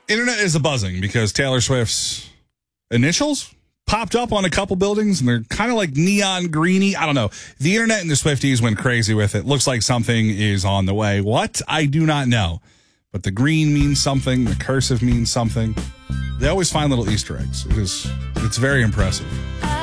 Internet is a buzzing because Taylor Swift's initials popped up on a couple buildings, and they're kind of like neon greeny. I don't know. The internet and the Swifties went crazy with it. Looks like something is on the way. What? I do not know. But the green means something. The cursive means something. They always find little Easter eggs. It's very impressive.